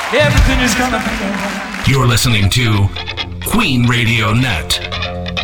Everything is gonna be alright. You're listening to Queen Radio Net.